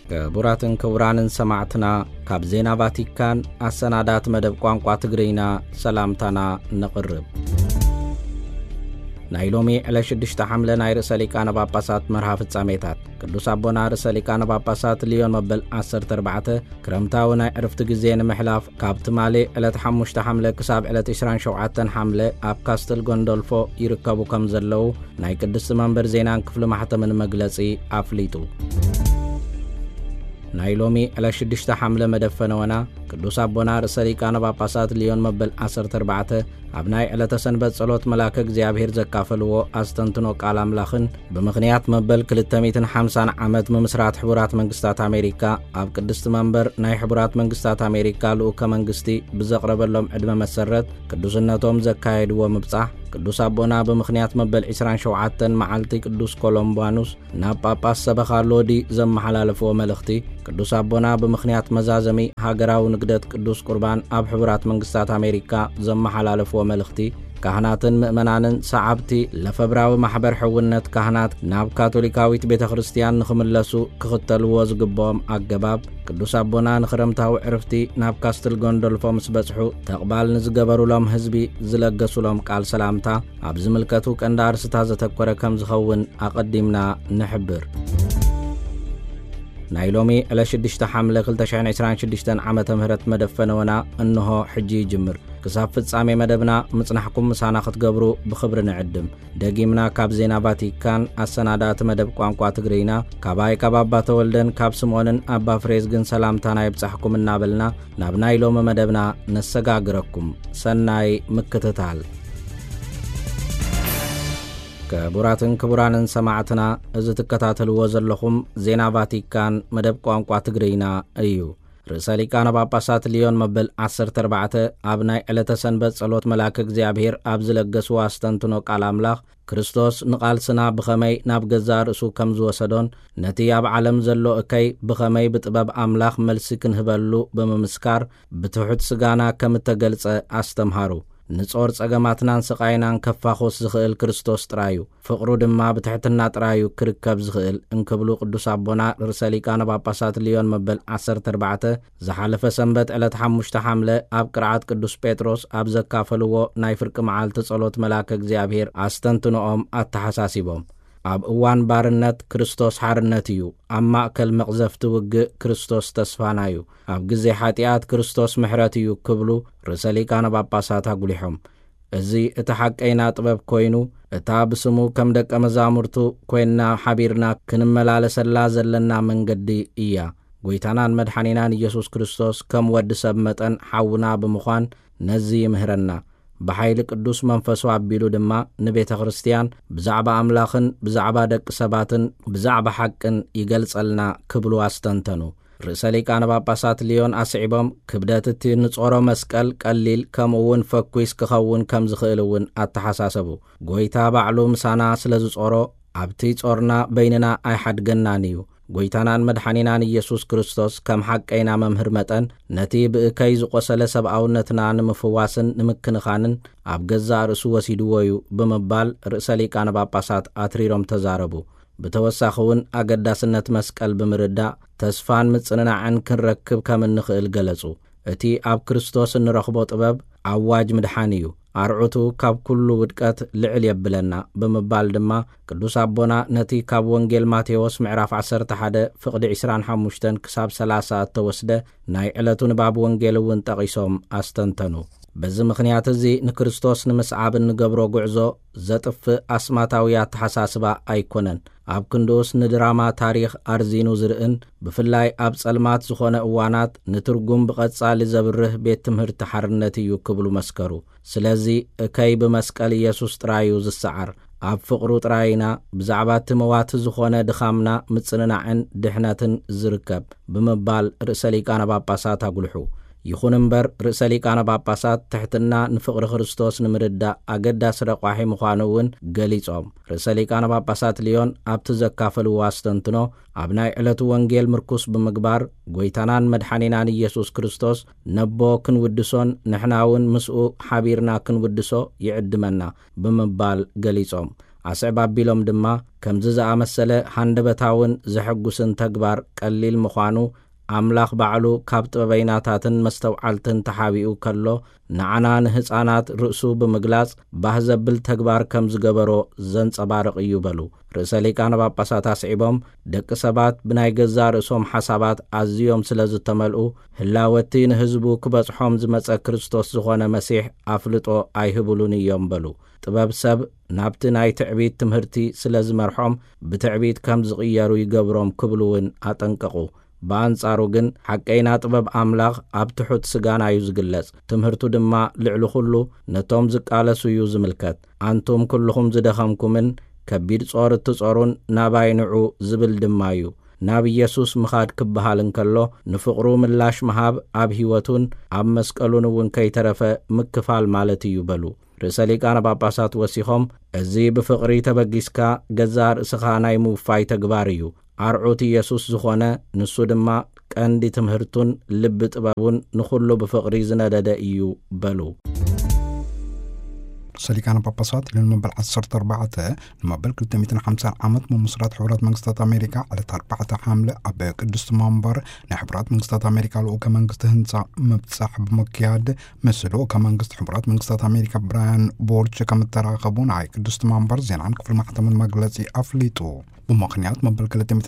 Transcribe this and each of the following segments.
كبراتن كورانن سمعتنا كاب زينا فاتيكان السنادات مدب قوانقوا تقرينا سلامتنا نقرب نايلومي على شدشت حملة ناير ساليكان باباسات مرحافة ساميتات كدوس أبونا رساليكان باباسات ليون مبل 10-4 كرمتاونا عرفت جزين محلاف كابت مالي على تحمشت حملة كساب على تشران شوعاتن حملة أب كاستل غوندولفو يركبو كمزلو ناي كدس منبر زينان كفل محطة من مجلسي أفليتو نايلومي على شدشت حملة مدفنونا كدوس أبونا رساليكان باباسات ليون مبل 10-4 أبناء على تسنبت صلوت ملاك እግዚአብሔር ዘካፈልዎ አስተንትኖ ቃል አምላኽን በመኽንያት መበል 250 ዓመት መምስራት ሕቡራት መንግስታት አሜሪካ ኣብ ቅድስት መንበር ናይ ሕቡራት መንግስታት አሜሪካ ልኡከ መንግስቲ ብዘቕረበሎም ዕድመ መሰረት ቅዱስነቶም ዘካየድዎ ምብጻሕ ቅዱስ አቦና በመኽንያት መበል 27 መዓልቲ ቅዱስ ኮሎምባኑስ ናብ ጳጳስ ሰበኻሎዲ ዘመሓላለፍዎ መልእኽቲ ቅዱስ አቦና በመኽንያት መዛዘሚ ሃገራዊ ንግደት ቅዱስ ቁርባን ኣብ ሕቡራት መንግስታት አሜሪካ ዘመሓላለፍዎ መልእኽቲ ካህናትን ምእመናንን ሰዓብቲ ለፈብራዊ ማሕበር ሕውነት ካህናት ናብ ካቶሊካዊት ቤተ ክርስቲያን ንኽምለሱ ክኽተልዎ ዝግብኦም ኣገባብ ቅዱስ አቦና ንኽረምታዊ ዕርፍቲ ናብ ካስትል ጎንዶልፎ ምስ በጽሑ ተቕባል ንዝገበሩሎም ህዝቢ ዝለገሱሎም ቃል ሰላምታ ኣብ ዝምልከቱ ቀንዲ ኣርስታ ዘተኮረ ከም ዝኸውን ኣቐዲምና ንሕብር ናይሎሚ على 6 حملة 2026 ዓመተ ምህረት መደፈነውና እንሆ ሕጂ ይጅምር ክሳብ ፍጻሜ መደብና ምጽናሕኩም ምሳና ክትገብሩ ብኽብሪ ንዕድም ደጊምና ካብ ዜና ቫቲካን ኣሰናዳት መደብ ቋንቋ ትግሪና ካባይ ካባባ ተወልደን ካብ ስምዖንን ኣባ ፍሬዝ ግን ሰላምታና ይብጻሕኩም እናበልና ናብ ናይሎሚ መደብና ነሰጋግረኩም ሰናይ ምክትታል كبراتن كبرانن سمعتنا إذا تكتاتلوا زلخم زينا فاتيكان مدب قوانقوا تقرينا أيو رساليكان باباسات ليون مبل 10-4 أبناء على تسنبت صلوت ملاك እግዚአብሔር أبزلقس واستنتنو قال أملاخ ክርስቶስ ንቓልስና ብኸመይ ናብ ገዛ ርእሱ ከም ዝወሰዶን ነቲ ኣብ ዓለም ዘሎ እከይ ብኸመይ ብጥበብ ኣምላኽ መልሲ ክንህበሉ ብምምስካር ብትሑት ስጋና ከም ተገልጸ ኣስተምሃሩ ንጾር ጸገማትናን ስቃይናን ከፋኾስ ዝኽእል ክርስቶስ ጥራዩ ፍቕሩ ድማ ብትሕትና ጥራዩ ክርከብ ዝኽእል እንክብሉ ቅዱስ አቦና ርሰሊቃነ ጳጳሳት ሊዮን መበል 14 ዝሓለፈ ሰንበት ዕለት 5 ሐምለ ኣብ ቅርዓት ቅዱስ ጴጥሮስ ኣብ ዘካፈልዎ ናይ ፍርቂ መዓልቲ ጸሎት መላክ እግዚአብሔር አስተንትኖኦም ኣተሓሳሲቦም ኣብ እዋን ባርነት ክርስቶስ ሓርነት እዩ ኣብ ማእከል መቕዘፍቲ ውግእ ክርስቶስ ተስፋና እዩ ኣብ ግዜ ሓጢኣት ክርስቶስ ምሕረት እዩ ክብሉ ርሰሊቃነ ጳጳሳት ኣጉሊሖም እዚ እቲ ሓቀይና ጥበብ ኮይኑ እታ ብስሙ ከም ደቀ መዛሙርቱ ኮይና ሓቢርና ክንመላለሰላ ዘለና መንገዲ እያ ጎይታናን መድኃኒናን ኢየሱስ ክርስቶስ ከም ወዲ ሰብ መጠን ሓውና ብምዃን ነዚ ይምህረና بحيل قدوس منفسو عبيلو دما نبيت خريستيان بزعبا أملاخن بزعبا دق سباتن بزعبا حقن يقلصلنا كبلو استنتنو رساليكان باباسات ليون أسعبهم كبداتتي نصورو مسكال قليل كمون فكويس كخون كم زخيلون التحساسبو قويتا بعلو مسانا سلزو صورو عبتي صورنا بيننا أي حد جنانيو ጎይታናን መድኃኒናን ኢየሱስ ክርስቶስ ከም ሐቀይና መምህር መጠን ነቲ ብእከይ ዝቆሰለ ሰብኣውነትና ንምፍዋስን ንምክንኻንን ኣብ ገዛ ርእሱ ወሲድዎ እዩ ብምባል ርእሰ ሊቃነ ጳጳሳት ኣትሪሮም ተዛረቡ ብተወሳኺውን ኣገዳስነት መስቀል ብምርዳእ ተስፋን ምጽንናዕን ክንረክብ ከም እንኽእል ገለጹ እቲ ኣብ ክርስቶስ እንረኽቦ ጥበብ ኣዋጅ ምድሓን እዩ ኣርዑቱ ካብ ኩሉ ውድቀት ልዕል የብለና ብምባል ድማ ቅዱስ አቦና ነቲ ካብ ወንጌል ማቴዎስ ምዕራፍ 11 ፍቕዲ 25 ክሳብ 30 ተወስደ ናይ ዕለቱ ንባብ ወንጌልን ጠቒሶም ኣስተንተኑ በዚ ምኽንያት እዚ ንክርስቶስ ንምስዓብ እንገብሮ ጉዕዞ ዘጥፍእ ኣስማታዊ ኣተሓሳስባ ኣይኮነን ኣብ ክንዶስ ንድራማ ታሪኽ ኣርዚኑ ዝርእን ብፍላይ ኣብ ጸልማት ዝኾነ እዋናት ንትርጉም ብቐጻሊ ዘብርህ ቤት ትምህርቲ ሓርነት እዩ ክብሉ መስከሩ ስለዚ እከይ ብመስቀል ኢየሱስ ጥራዩ ዝሰዓር ኣብ ፍቕሩ ጥራይና ብዛዕባ ትመዋት ዝኾነ ድኻምና ምጽንናዕን ድሕነትን ዝርከብ ብምባል ርእሰ ሊቃነ ጳጳሳት ኣጉልሑ ይኹን እምበር ርእሰ ሊቃነ ጳጳሳት ትሕትና ንፍቕሪ ክርስቶስ ንምርዳእ ኣገዳሲ ረቋሒ ምዃኑ እውን ገሊጾም ርእሰ ሊቃነ ጳጳሳት ሊዮን ኣብቲ ዘካፈልዎ ኣስተንትኖ ኣብ ናይ ዕለቱ ወንጌል ምርኩስ ብምግባር ጎይታናን መድኃኒናን ኢየሱስ ክርስቶስ ነቦ ክንውድሶን ንሕና እውን ምስኡ ሓቢርና ክንውድሶ ይዕድመና ብምባል ገሊጾም ኣስዕብ ኣቢሎም ድማ ከምዚ ዝኣመሰለ ሃንደበታውን ዝሕጉስን ተግባር ቀሊል ምዃኑ ኣምላኽ ባዕሉ ካብ ጥበበይናታትን መስተውዓልትን ተሓቢኡ ከሎ ንዓና ንህፃናት ርእሱ ብምግላጽ ባህ ዘብል ተግባር ከም ዝገበሮ ዘንጸባርቕ እዩ በሉ። ርእሰ ሊቃነ ጳጳሳት ኣስዒቦም ደቂ ሰባት ብናይ ገዛ ርእሶም ሓሳባት ኣዝዮም ስለ ዝተመልኡ ህላወቲ ንህዝቡ ክበጽሖም ዝመጸ ክርስቶስ ዝኾነ መሲሕ ኣፍልጦ ኣይህብሉን እዮም በሉ። ጥበብ ሰብ ናብቲ ናይ ትዕቢት ትምህርቲ ስለ ዝመርሖም ብትዕቢት ከም ዝቕየሩ ይገብሮም ክብሉውን ኣጠንቀቑ። በኣንጻሩ ግን ሓቀይና ጥበብ ኣምላኽ ኣብ ትሑት ስጋና እዩ ዝግለጽ። ትምህርቱ ድማ ልዕሊ ኩሉ ነቶም ዝቃለሱ እዩ ዝምልከት። ኣንቱም ኩልኹም ዝደኸምኩምን ከቢድ ጾር እትጾሩን ናባይ ንዑ ዝብል ድማ እዩ። ናብ ኢየሱስ ምኻድ ክበሃል እንከሎ ንፍቕሩ ምላሽ መሃብ ኣብ ህይወቱን ኣብ መስቀሉን እውን ከይተረፈ ምክፋል ማለት እዩ በሉ። ርእሰ ሊቃነ ጳጳሳት ወሲኾም እዚ ብፍቕሪ ተበጊስካ ገዛ ርእስኻ ናይ ምውፋይ ተግባር እዩ። ኣርዑት ኢየሱስ ዝኾነ ንሱ ድማ ቀንዲ ትምህርቱን ልቢ ጥበቡን ንኹሉ ብፍቕሪ ዝነደደ እዩ በሉ። ሰሊቃነ ጳጳሳት ለመበል 14 ንመበል 250 ዓመት መመስረት ሕብረት መንግስታት አሜሪካ ዕለት 4 ሐምለ ኣብ ቅድስት መንበር ናይ ሕብረት መንግስታት አሜሪካ ልኡከ መንግስቲ ህንፃ ምብጻሕ ብምክያድ መስሎ ከመንግስት ሕብረት መንግስታት አሜሪካ ብራያን ቦርች ከምተራኸቡ ናይ ቅድስት መንበር ዜናን ክፍል ማሕተምን መግለጺ ኣፍሊጡ። بمقنيات مبل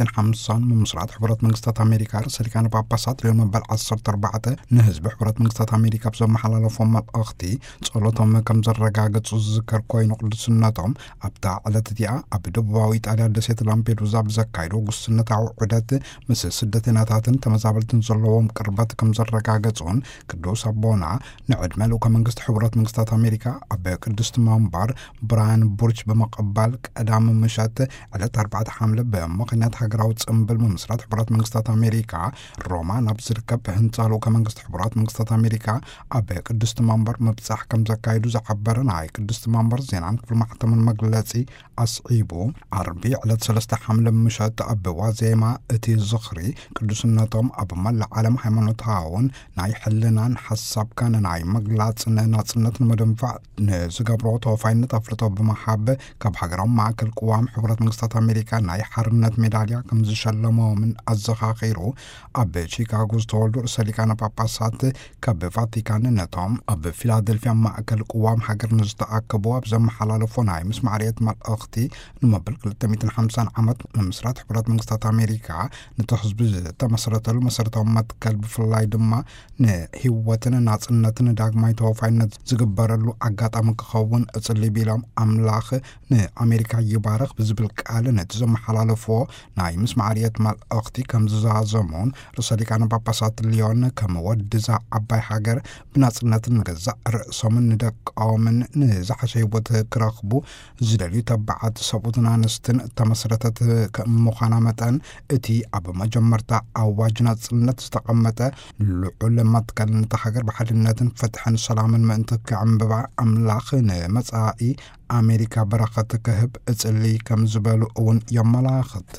250 ممسرات حبرات منغستات أمريكا رسالكان باباسات ليون مبل 14 نهزب حبرات منغستات أمريكا بزو محلال فوم الأختي صولتهم كم زرقاقت وذكر كوين وقلت سنتهم أبتاع على تديا أبدو بواويت على دسيت لامبيدوزا بزكايرو قصنة عقودات مثل سدتنا تاتن تمزابلتن زلوهم كربات كم زرقاقتون كدو سابونا نعد مالو كمنغست حبرات منغستات أمريكا أبا كردست مانبار براين بورج بمقبال كأدام مشات على 4 حملة بمقنيات حقراوت سنبل ممسرات حبرات منغستات أمريكا روما نبزركب هنصالو كمنغست حبرات منغستات أمريكا أبا كردست مانبر مبسح كم زكايدو زعبرن عاي كردست مانبر زينان في المحتم المقلسي أصعيبو عربي على 3 حملة مشات أبا وازيما اتي الزخري كردست النطم أبا مال عالم حيمانو تهاون ناي حلنا نحسب كان ناي مقلات سنة المدنفع نزقابرو توفاين تفلطو بمحابة كاب حقراو معك القوام حبرات منغستات أمريكا ناي حرنت ميداليا كم زشلمو من الزخاخيرو أب شيكاغو ستولدو رساليكان باباسات كاب فاتيكان نتوم أب فيلادلفيا معك القوام حقر نزتأكبو أبزم حلال فوناي مسمعرية مال أختي نما بالكل 250 عمد ممسرات حبرات منغستات أمريكا نتحزب تمسرت المسرت أمت كلب فلاي دما نهيوتنا ناصنتنا داق ماي توفاين زقبرلو عقات أمك خوون أصلي بيلام أملاخ أمريكا يبارخ بزبل قال نتزم حلالفو ناي مسمعرية مال أختي كم زازمون رساليكان باباسات اليون كم ودزا عباي حاجر بناصنت نغزا رأسومن ندق أومن نزح شيبوت كراخبو زلالي تبعات صبوتنا نستن تمسرتت مخانامتان اتي أبا مجمرتا أواجنات سنت استقامتا لعلمات كان تحاجر بحالناتن فتحن سلام المنطق عمببع أملاخ نمسائي أمريكا برقة كهب أتسلي كم زبالو أون يملاخت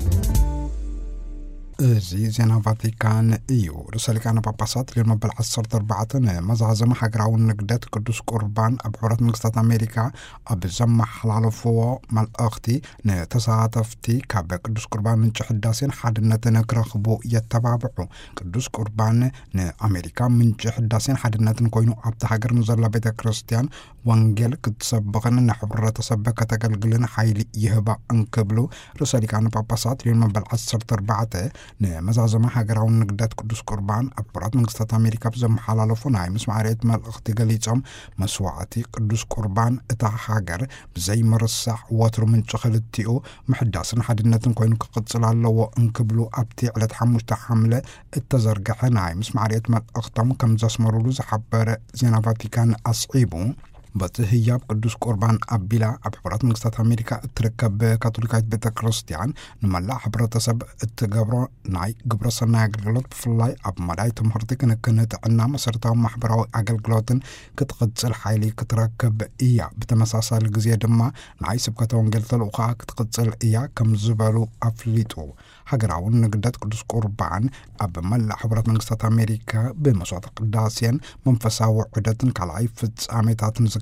زي زينا فاتيكان ايو رسالكان باباسات لما بالعصر 4 مزعزم حقراون نقدات قدوس قربان أبحورات منغستات أمريكا أبزم حلال فو مال أختي نتساعدفتي كابا قدوس قربان من جحداسين حادنة نكرخبو يتبابعو قدوس قربان أمريكا من جحداسين حادنة نكوينو أبتا حقر نزر لبيت كريستيان وانجل كتسبقنا نحبر تسبقة تقلقلنا حيلي يهبا انكبلو رسالكان باباسات لما بالعصر 4 نمزعزم حقراون نقدات قدوس قربان أبحورات منغستات أمريكا بزم حلالفو ناي مسمعريت مال أختي قليتهم مسوعتي قدوس قربان اتا حاقر بزي مرسح واترو من شخلتيو محداسن حدنتن كوينو كقدسل اللو انكبلو أبتي على تحمش تحملة التزرقح ناي مسمعريت مال أختم كم زاسمرولو زحبار زينا فاتيكان أصعيبو بتهياب قدوس قربان أبيلا أبحورات منغستات أمريكا تركب كاثوليكايت بيتا كريستيان نملا حبرة سب التجبر ناي جبر سنة عقلت بفلاي أب مداي تمهرتك نكنت عنا مسرتهم محبرة عقل جلوتن كتقدسل حيلي كتركب إياه بتمساسا الجزية دما ناي سبكتون قلت الوقاع كتقدسل إياه كم زبالو أفليتو حقراون نقدات قدوس قربان أب ملا حبرات منغستات أمريكا بمسوات قداسيان منفسا وعدتن كلاي فتس آميتاتن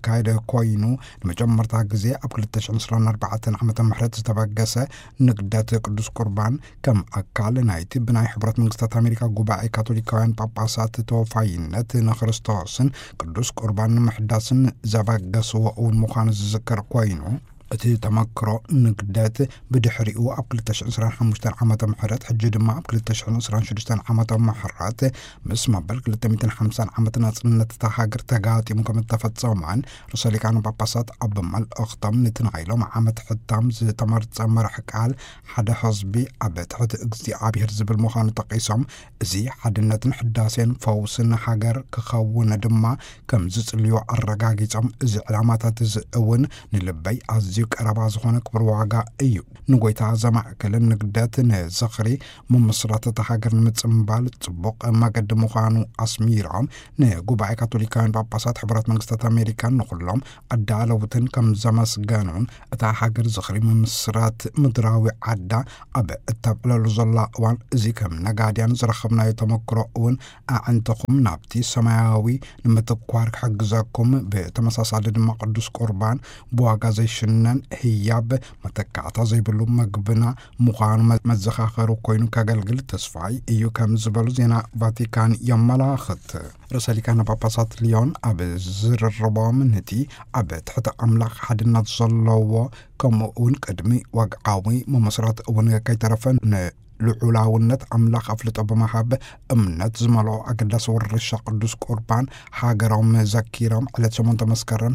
ዝካየደ ኮይኑ ንመጀመርታ ግዜ ኣብ 2024 ዓመተ ምህረት ዝተበገሰ ንግደት ቅዱስ ቁርባን ከም ኣካል ናይቲ ብናይ ሕብረት መንግስታት ኣሜሪካ ጉባኤ ካቶሊካውያን ጳጳሳት ተወፋይነት ንክርስቶስን ቅዱስ ቁርባን ንምሕዳስን ዘበገስዎ እውን ምዃኑ ዝዝከር ኮይኑ እቲ ተመክሮ ንግደት ብድሕሪኡ ኣብ 2025 ዓመተ ምህረት ሕጂ ድማ ኣብ 2026 ዓመተ ምህረት ምስ መበል 250 ዓመት ናጽነት ሃገር ተጋጢሙ ከም ተፈጸመን ርእሰ ሊቃነ ጳጳሳት ኣብ መልእኽቶም ንትናይሎም ዓመት ሕታም ዝተመርጸ መርሕ ቃል ሓደ ህዝቢ ኣብ ትሕቲ እግዚኣብሔር ዝብል ምዃኑ ጠቂሶም እዚ ሓድነትን ሕዳሴን ፈውስን ሃገር ክኸውን ድማ ከም ዝጽልዮ ኣረጋጊጾም እዚ ዕላማታት እዚ እውን ንልበይ ኣዝዩ ቀረባ ዝኾነ ክብር ዋጋ እዩ ንጎይታ ዘማእከልን ንግደት ንዝኽሪ ምምስራተ ሃገር ንምጽምባል ጽቡቕ መገዲ ምዃኑ ኣስሚሮም ንጉባኤ ካቶሊካውያን ጳጳሳት ሕብረት መንግስታት ኣሜሪካን ንኹሎም ኣዳለውትን ከም ዘመስገኑን እታ ሃገር ዝኽሪ ምምስራት ምድራዊ ዓዳ ኣብ እተብዕለሉ ዘላ እዋን እዚ ከም ነጋድያን ዝረኸብናዮ ተመክሮ እውን ኣዕንተኹም ናብቲ ሰማያዊ ንምትኳር ክሕግዘኩም ብተመሳሳሊ ድማ ቅዱስ ቁርባን ብዋጋ ዘይሽነን ህያብ መተካዕታ ዘይብሉ መግብና ምዃኑ መዘኻኸሩ ኮይኑ ከገልግል ተስፋይ እዩ ከም ዝበሉ ዜና ቫቲካን የመላኽት ርእሰ ሊቃነ ጳጳሳት ሊዮን ኣብ ዝርርቦም ነቲ ኣብ ትሕቲ ኣምላኽ ሓድነት ዘለዎ ከምኡ እውን ቅድሚ ወግዓዊ መመስረት እውን ከይተረፈን ልዑላውነት ኣምላኽ ኣፍልጦ ብምሃብ እምነት ዝመልኦ ኣገዳሲ ወርሻ ቅዱስ ቁርባን ሃገሮም ዘኪሮም ዕለት 8 መስከረም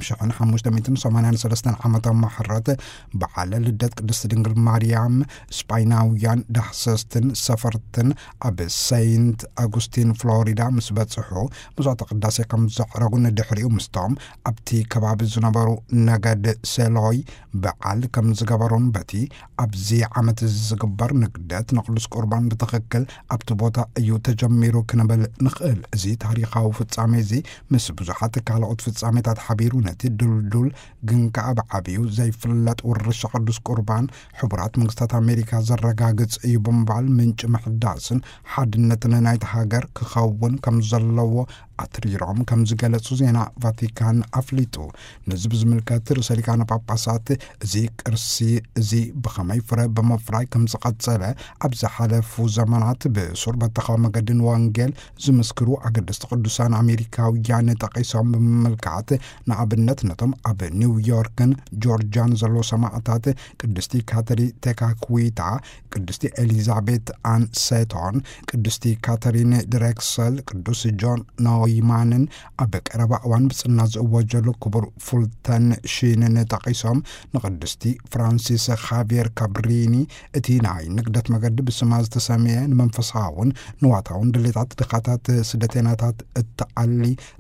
1583 ዓመተ ምህረት በዓለ ልደት ቅድስት ድንግል ማርያም ስፓይናውያን ዳህሰስትን ሰፈርትን ኣብ ሰይንት ኣጉስቲን ፍሎሪዳ ምስ በጽሑ መስዋዕተ ቅዳሴ ከም ዘዕረጉ ንድሕሪኡ ምስቶም ኣብቲ ከባቢ ዝነበሩ ነገድ ሴሎይ በዓል ከም ዝገበሩን በቲ ኣብዚ ዓመት ዝግበር ንግደት ቅዱስ ቁርባን ብትኽክል ኣብቲ ቦታ እዩ ተጀሚሩ ክንብል ንኽእል እዚ ታሪኻዊ ፍጻሜ እዚ ምስ ብዙሓት ካልኦት ፍጻሜታት ሓቢሩ ነቲ ድልዱል ግን ከዓ ብዓብዩ ዘይፍለጥ ውርሻ ቅዱስ ቁርባን ሕቡራት መንግስታት ኣሜሪካ ዘረጋግጽ እዩ ብምባል ምንጭ ምሕዳስን ሓድነትን ናይቲ ሃገር ክኸውን ከም ዘለዎ ኣትሪሮም ከም ዝገለጹ ዜና ቫቲካን ኣፍሊጡ ነዚ ብዝምልከት ርእሰ ሊቃነ ጳጳሳት እዚ ቅርሲ እዚ ብኸመይ ፍረ ብምፍራይ ከም ዝቐጸለ ኣብ ዝሓለፉ ዘመናት ብሱር በተኻዊ መገድን ወንጌል ዝምስክሩ ኣገደስቲ ቅዱሳን ኣሜሪካውያን ጠቂሶም ብምምልካት ንኣብነት ነቶም ኣብ ኒውዮርክን ጆርጂያን ዘሎ ሰማዕታት ቅድስቲ ካተሪ ቴካኩዊታ ቅድስቲ ኤሊዛቤት ኣን ሴቶን ቅድስቲ ካተሪን ድሬክሰል ቅዱስ ጆን ይማንን ኣብ ቀረባ እዋን ብጽና ዝእወጀሉ ክቡር ፉልተን ሺንን ጠቂሶም ንቅድስቲ ፍራንሲስ ካቪየር ካብሪኒ እቲ ናይ ንግደት መገዲ ብስማ ዝተሰመየ ንመንፈሳውን ንዋታውን ድሌታት ድኻታት ስደተኛታት እትዓሊ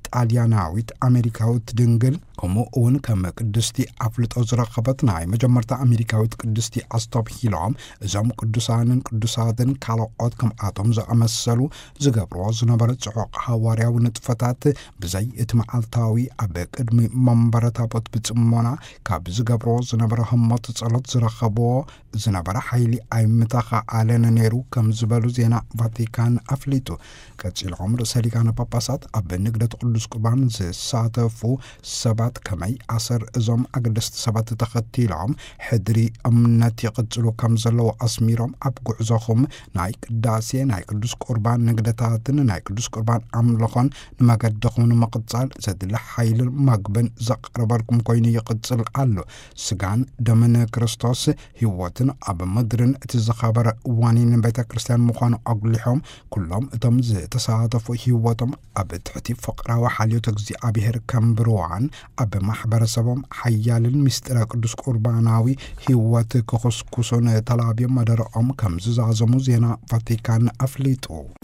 ጣልያናዊት ኣሜሪካዊት ድንግል ከምኡ እውን ከም ቅድስቲ ኣፍልጦ ዝረኸበት ናይ መጀመርታ ኣሜሪካዊት ቅድስቲ ኣስቶብሂሎም እዞም ቅዱሳንን ቅዱሳትን ካልኦት ከምኣቶም ዝኣመሰሉ ዝገብርዎ ዝነበረ ጽዑቕ ሃዋርያዊ ንጥፈታት ብዘይ እቲ መዓልታዊ ኣብ ቅድሚ መንበረ ታቦት ብጽሞና ካብ ዝገብርዎ ዝነበረ ህሞት ጸሎት ዝረኸብዎ ዝነበረ ሓይሊ ኣይምተኻኣለን ነይሩ ከም ዝበሉ ዜና ቫቲካን ኣፍሊጡ ቀፂሎም ርእሰ ሊቃነ ጳጳሳት ኣብ ንግደት ቅዱስ ቁርባን ዝሳተፉ ሰባት ከመይ ኣሰር እዞም ኣገደስቲ ሰባት ተኸቲሎም ሕድሪ እምነት ይቕጽሉ ከም ዘለዎ ኣስሚሮም ኣብ ጉዕዞኹም ናይ ቅዳሴ ናይ ቅዱስ ቁርባን ንግደታትን ናይ ቅዱስ ቁርባን ኣምልኾን ንመገድኹም ንምቕጻል ዘድሊ ሓይልን መግብን ዘቕርበልኩም ኮይኑ ይቕጽል ኣሎ ስጋን ደምን ክርስቶስ ህይወትን ኣብ ምድርን እቲ ዝኸበረ ዋኒን ቤተ ክርስቲያን ምዃኑ ኣጉሊሖም ኩሎም እቶም ዝተሳተፉ ህይወቶም ኣብ ትሕቲ ፍቕራዊ ሓልዮት እግዚኣብሔር ከምብርዋን ኣብ ማሕበረሰቦም ሓያልን ምስጢረ ቅዱስ ቁርባናዊ ህይወት ክኹስኩሱን ተላብዮም መደረኦም ከም ዝዛዘሙ ዜና ቫቲካን ኣፍሊጡ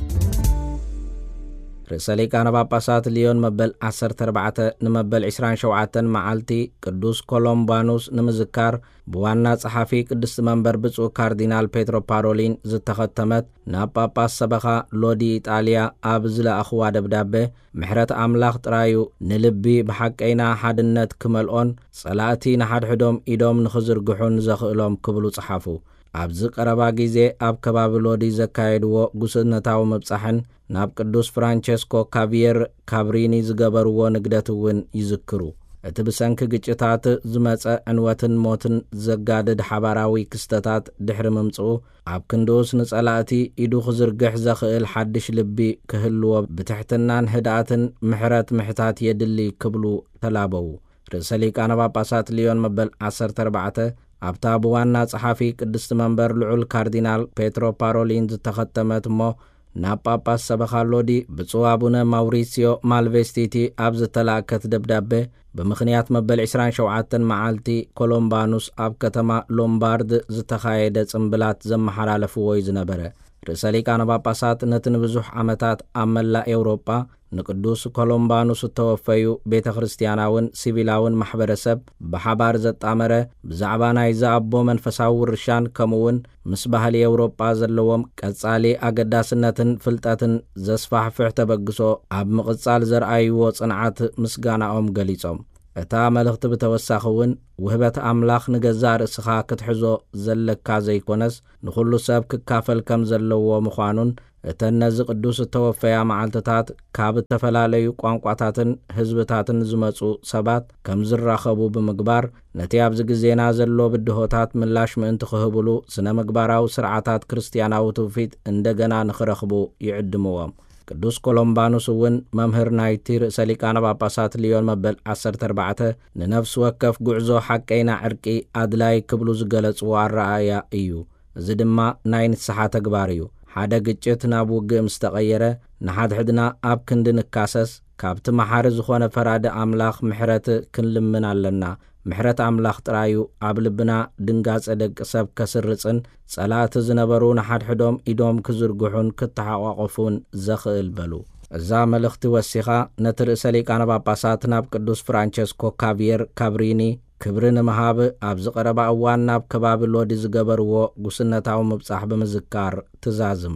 ርእሰ ሊቃነ ጳጳሳት ሊዮን መበል 14 ንመበል 27 መዓልቲ ቅዱስ ኮሎምባኖስ ንምዝካር ብዋና ጸሓፊ ቅድስቲ መንበር ብፁዕ ካርዲናል ፔትሮ ፓሮሊን ዝተኸተመት ናብ ጳጳስ ሰበኻ ሎዲ ኢጣልያ ኣብ ዝለኣኽዋ ደብዳቤ ምሕረት ኣምላኽ ጥራዩ ንልቢ ብሓቀይና ሓድነት ክመልኦን ጸላእቲ ንሓድሕዶም ኢዶም ንኽዝርግሑን ዘኽእሎም ክብሉ ጸሓፉ ኣብዚ ቀረባ ጊዜ ኣብ ከባቢ ሎዲ ዘካየድዎ ጉስነታዊ መብጻሕን ናብ ቅዱስ ፍራንቸስኮ ካቪየር ካብሪኒ ዝገበርዎ ንግደት እውን ይዝክሩ እቲ ብሰንኪ ግጭታት ዝመጸ ዕንወትን ሞትን ዘጋድድ ሓባራዊ ክስተታት ድሕሪ ምምጽኡ ኣብ ክንዶስ ንጸላእቲ ኢዱ ክዝርግሕ ዘኽእል ሓድሽ ልቢ ክህልዎ ብትሕትናን ህድኣትን ምሕረት ምሕታት የድሊ ክብሉ ተላበው። ርእሰ ሊቃነ ጳጳሳት ሊዮን መበል 14 ኣብታ ብዋና ጸሓፊ ቅድስቲ መንበር ልዑል ካርዲናል ፔትሮ ፓሮሊን ዝተኸተመት እሞ ናብ ጳጳስ ሰበኻሎዲ ብፁዕ አቡነ ማውሪሲዮ ማልቬስቲቲ ኣብ ዝተላከት ደብዳቤ ብምኽንያት መበል 27 መዓልቲ ኮሎምባኑስ ኣብ ከተማ ሎምባርድ ዝተኻየደ ጽምብላት ዘመሓላለፍዎ እዩ ዝነበረ። ርእሰ ሊቃነ ጳጳሳት ነቲ ንብዙሕ ዓመታት ኣብ መላእ ኤውሮጳ ንቅዱስ ኮሎምባኑስ እተወፈዩ ቤተ ክርስቲያናውን ሲቪላውን ማሕበረሰብ ብሓባር ዘጣመረ ብዛዕባ ናይ ዝኣቦ መንፈሳዊ ውርሻን ከምኡውን ምስ ባህሊ ኤውሮጳ ዘለዎም ቀጻሊ ኣገዳስነትን ፍልጠትን ዘስፋሕፍሕ ተበግሶ ኣብ ምቕጻል ዘርኣይዎ ጽንዓት ምስጋናኦም ገሊጾም። እታ መልእኽቲ ብተወሳኺ እውን ውህበት ኣምላኽ ንገዛእ ርእስኻ ክትሕዞ ዘለካ ዘይኮነስ ንኹሉ ሰብ ክካፈል ከም ዘለዎ ምዃኑን እተን ነዚ ቅዱስ እተወፈያ መዓልትታት ካብ ዝተፈላለዩ ቋንቋታትን ህዝብታትን ዝመጹ ሰባት ከም ዝራኸቡ ብምግባር ነቲ ኣብዚ ግዜና ዘሎ ብድሆታት ምላሽ ምእንቲ ክህብሉ ስነ ምግባራዊ ስርዓታት ክርስቲያናዊ ትውፊት እንደገና ንኽረኽቡ ይዕድምዎም። ቅዱስ ኮሎምባኑስ እውን መምህር ናይቲ ርእሰ ሊቃነ ጳጳሳት ሊዮን መበል 14 ንነፍሲ ወከፍ ጉዕዞ ሓቀይና ዕርቂ ኣድላይ ክብሉ ዝገለጽዎ ኣረኣያ እዩ። እዚ ድማ ናይ ንስሓ ተግባር እዩ። ሓደ ግጭት ናብ ውግእ ምስ ተቐየረ ንሓድሕድና ኣብ ክንዲ ንካሰስ ካብቲ መሓሪ ዝኾነ ፈራዲ ኣምላኽ ምሕረት ክንልምን ኣለና። ምሕረት ኣምላኽ ጥራዩ ኣብ ልብና ድንጋጸ ደቂ ሰብ ከስርጽን ጸላእቲ ዝነበሩ ንሓድሕዶም ኢዶም ክዝርግሑን ክተሓቋቐፉን ዘኽእል በሉ። እዛ መልእኽቲ ወሲኻ ነቲ ርእሰ ሊቃነ ጳጳሳት ናብ ቅዱስ ፍራንቸስኮ ካቪየር ካብሪኒ ክብሪ ንምሃብ ኣብ ዝቐረባ እዋን ናብ ከባቢ ሎዲ ዝገበርዎ ጉስነታዊ ምብጻሕ ብምዝካር ትዛዝም።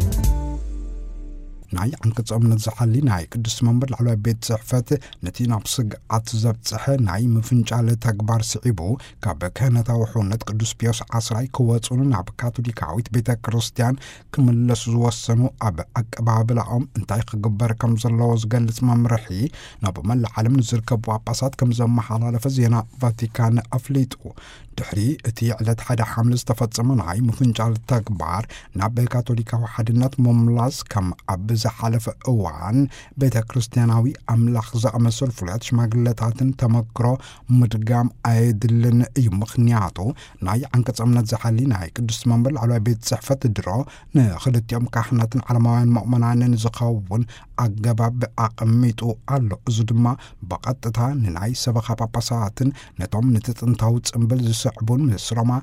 ናይ አንቀጽ እምነት ዝሓሊ ናይ ቅዱስ መንበር ላዕለዋይ ቤት ጽሕፈት ነቲ ናብ ስግዓት ዘብጽሐ ናይ ምፍንጫለ ተግባር ስዒቡ ካብ ክህነታዊ ሕውነት ቅዱስ ፒዮስ 10 ክወጹኑ ናብ ካቶሊካዊት ቤተ ክርስቲያን ክምለሱ ዝወሰኑ ኣብ ኣቀባብላኦም እንታይ ክግበር ከም ዘለዎ ዝገልጽ መምርሒ ናብ መላእ ዓለም ንዝርከቡ ጳጳሳት ከም ዘመሓላለፈ ዜና ቫቲካን ኣፍሊጡ። ድሕሪ እቲ ዕለት 1 ሐምለ ዝተፈጸመ ናይ ምፍንጫለ ተግባር ናብ ካቶሊካዊ ሓድነት ምምላስ ከም ኣብ ዝሓለፈ እዋን ቤተ ክርስቲያናዊ ኣምላኽ ዝኣመሰሉ ፍሉያት ሽማግለታትን ተመክሮ ምድጋም ኣየድልን እዩ። ምኽንያቱ ናይ አንቀጽ እምነት ዝሓሊ ናይ ቅዱስ መንበር ላዕለዋይ ቤት ጽሕፈት ድሮ ንኽልቲኦም ካህናትን ዓለማውያን ምእመናንን ዝኸውን ኣገባብ ኣቐሚጡ ኣሎ። እዚ ድማ ብቐጥታ ንናይ ሰበኻ ጳጳሳትን ነቶም ነቲ ጥንታዊ ጽምብል ዝስዕቡን ምስ ሮማ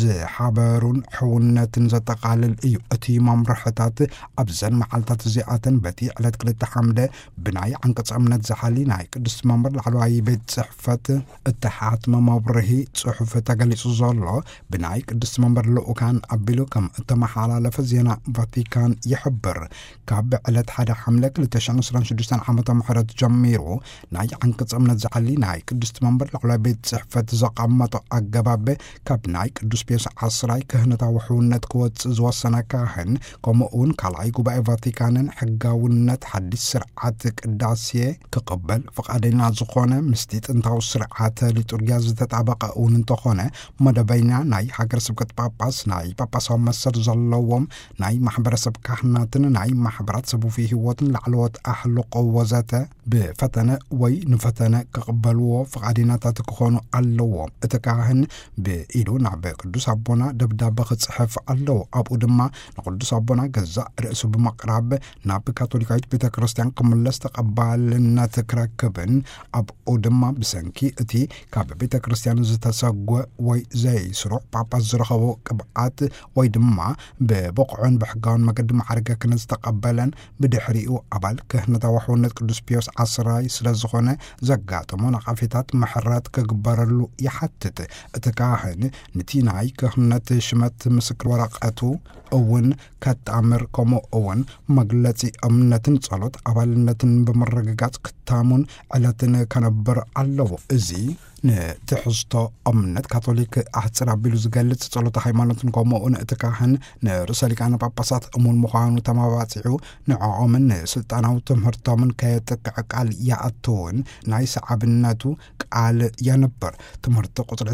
ዝሓበሩን ሕውነትን ዘጠቓልል እዩ። እቲ መምርሕታት ኣብዘን መዓልታት እዚኣተን በቲ ዕለት 2 ሐምለ ብናይ አንቀጽ እምነት ዝሓሊ ናይ ቅዱስ መንበር ላዕለዋይ ቤት ጽሕፈት እተሓትመ መብርሂ ጽሑፍ ተገሊጹ ዘሎ ብናይ ቅዱስ መንበር ልኡካን ኣቢሉ ከም እተመሓላለፈ ዜና ቫቲካን ይሕብር። ካብ ዕለት 1 ሐምለ 2026 ዓመተ ምህረት ጀሚሩ ናይ አንቀጽ እምነት ዝሓሊ ናይ ቅዱስ መንበር ላዕለዋይ ቤት ጽሕፈት ዘቐመጦ ኣገባብ ካብ ናይ ቅዱስ ፒዮስ 10 ክህነታዊ ሕውነት ክወጽእ ዝወሰነ ካህን ከምኡውን ካልኣይ ጉባኤ ቫቲካንን ሕጋውነት ሓዲስ ስርዓት ቅዳሴ ክቕበል ፈቃደኛ ዝኾነ ምስቲ ጥንታዊ ስርዓተ ሊጡርግያ ዝተጣበቐ እውን እንተኾነ መደበኛ ናይ ሃገረ ስብከት ጳጳስ ናይ ጳጳሳዊ መሰል ዘለዎም ናይ ማሕበረሰብ ካህናትን ናይ ማሕበራት ሰቡፊ ህይወትን ላዕለዎት ኣሕልቆ ወዘተ ብፈተነ ወይ ንፈተነ ክቕበልዎ ፈቃደኛታት ክኾኑ ኣለዎም። እቲ ካህን ብኢዱ ናብ ቅዱስ ኣቦና ደብዳቤ ክጽሕፍ ኣለዎ። ኣብኡ ድማ ንቅዱስ ኣቦና ገዛእ ርእሱ ብምቕራብ ናብ ካቶሊካዊት ቤተ ክርስቲያን ክምለስ ተቐባልነት ክረክብን ኣብኡ ድማ ብሰንኪ እቲ ካብ ቤተ ክርስቲያን ዝተሰጎ ወይ ዘይስሩዕ ጳጳስ ዝረኸቦ ቅብዓት ወይ ድማ ብበቕዑን ብሕጋውን መገዲ ማዕርገ ክህነት ዝተቐበለን ብድሕሪኡ ኣባል ክህነታዊ ሕውነት ቅዱስ ፒዮስ 10 ስለ ዝኾነ ዘጋጥሞ ነቐፌታት ምሕረት ክግበረሉ ይሓትት። እቲ ካህን ነቲ ናይ ክህነት ሽመት ምስክር ወረቐቱ እውን ከተኣምር ከምኡ እውን መግለጺ እምነትን ጸሎት ኣባልነትን ብምርግጋጽ ክታሙን ዕለትን ከነብር ኣለዎ። እዚ نتحزتو أمنت كاثوليك أحتسر عبيلو زغالت صلوة هيمانوتن كومون اتكاهن نرسا لكان باباسات أمون مخانو تماباتعو نعومن سلطاناو تمهرتومن كيتكعقال يأتون ناي سعبناتو قال ينبر تمهرتو قطر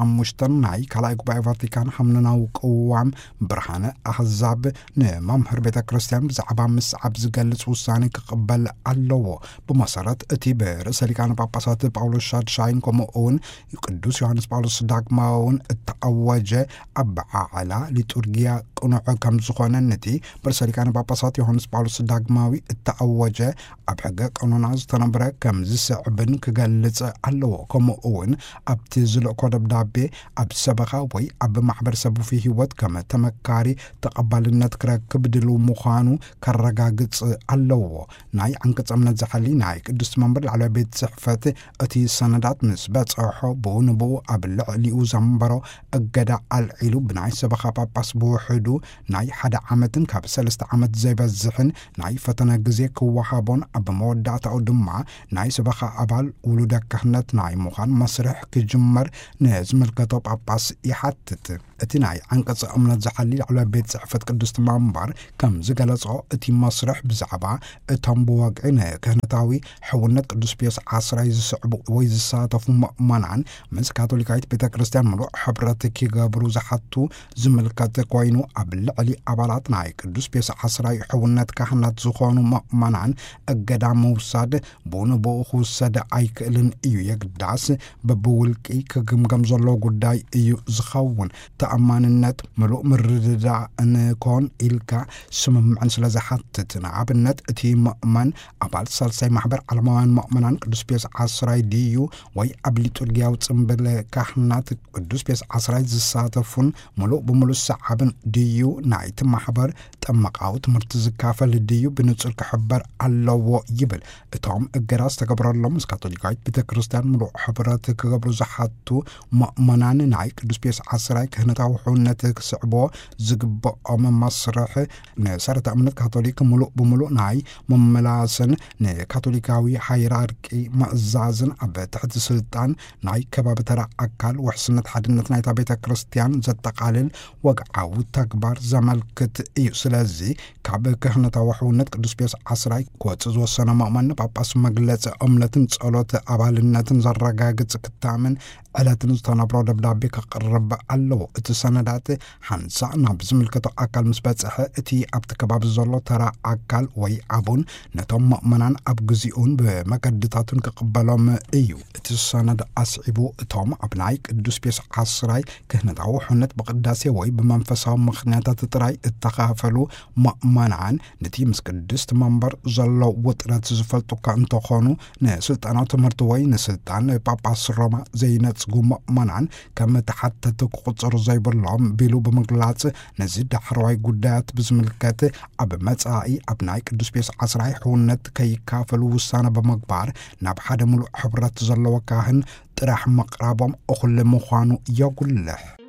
25 ناي كالاي قباي فاتيكان حمنناو قوام برهانة أحزاب نمامهر بيتا كريستيان بزعبا مسعب زغالت وساني كقبل اللو بمسارات اتي برسا لكان باباسات باولوس شادشاين كومون يقدوس يوحنس باولوس داغماون التأوجة أبعا على لتورجيا قنوع كم زخوننتي برسا لكان باباسات يوحنس باولوس داغماوي التأوجة أبحقا قنوناز تنبرا كم زسعبن كغالت اللو كومون أبتزلو كودب دابي أب سبخا وي أب محبر سبو فيه وات كما تمكاري تقبالنات كبدلو مخانو كالرقاقت اللو ناي عنكت أمنات زحالي ناي كدوست منبر على بيت صحفات أتي سندات نسبات أحو بونبو أبلع ليو زنبرو أقدا العلو بناي سبخا باباس بوحدو ناي حدا عمتن كاب سلست عمت زي بزحن ناي فتنا قزيك وحابون أب مودات أو دمع ناي سبخا أبال ولودا كهنت ناي مخان مسرح كجمر نازم الكتاب باباس يحتت أتي ناي عنكت أمنات زحالي على بيت صحفات كدوست منبر كم زقلصو أتي مسرح بزعبا تنبواقعين كهنتاوي حولنت قدوس بيس عصراي زسعبو ويزساتفو مؤمنان منس كاثوليكايت بيتا كريستيان ملو حبرتك يقابرو زحطو زملكات كوينو أبلعلي أبالات ناي قدوس بيس عصراي حولنت كهنات زخونو مؤمنان أقدا موساد بونو بوخو ساد أيكالن إيو يقداس ببولكي كغمغم زلو قداي إيو زخون تأماننت ملو مرددا أنكون إلكا سمم عن سلازحاتتنا عبنت اتي مؤمن أبال سالساي محبر علمان مؤمنان قدوس بيس عصراي ديو وي أبلي ترجيو تنبل كاحنات قدوس بيس عصراي زساتفون ملو بملو السعابن ديو نايت محبر تمقاو تمرتز كافل ديو بنتصل كحبر اللو يبل اتهم الجراس تقبر الله مس كاثوليكايت بيتا كريستيان ملو حبرات كقبرو زحاتو مؤمنان ناي قدوس بيس عصراي كهنتاو حونتك سعبو زقب أم مسرح نسارة أمنت كاثوليك ملو بملو ناي مملاسن كاثوليكاوي حيراركي مأزازن أب تحت سلطان ناي كباب ترى أكل وحسنة حدنت نايتا بيتا كريستيان زتقالل وقعو تكبر زملكت إيو سلازي كعب كهنة وحونت قدوس بيس عصراي كواتز وصنا مؤمن باباس مجلس أملتن صلوت أبالنتن زرقاقت كتامن علاتن زتنبرو دبدابي كقرب اللو اتساندات حنسا نابزم الكتو أكل مسباتسح اتي أبت كباب الزولو ترى أكل وي عبون نتم مؤمنان أبجزيون بمكدتاتن كقبلهم إيو اتساند أسعبو توم أبنايك الدوس بيس عصراي كهنا دعو حنت بقداسي وي بمنفسهم مخناتات تراي اتخافلو مؤمنان نتي مسكدست منبر زلو وطرات زفلتو كأنتو خونو نسلطانات مرتوي نسلطان باباس روما زينت سقو مؤمنان كم تحتتك قصر زي باللهم بيلو بمقلات نزيد حرواي قدات بزملكات أب متساعي أبنايك الدوس بيس عصراي حونت كي كافلو وسانا بمقبار ناب حدا ملو حبرات زلو كاهن تراح مقرابهم أخل مخانو يقول له